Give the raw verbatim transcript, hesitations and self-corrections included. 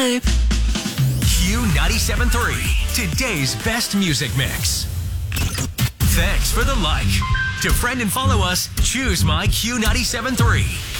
Q ninety-seven point three, today's best music mix. Thanks for the like. To friend and follow us, choose my Q ninety-seven point three.